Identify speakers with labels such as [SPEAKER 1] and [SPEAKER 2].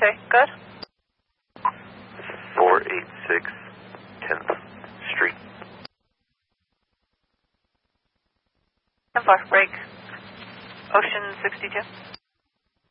[SPEAKER 1] say? Good?
[SPEAKER 2] 486 10th Street.
[SPEAKER 1] 10-4, break. Ocean 62.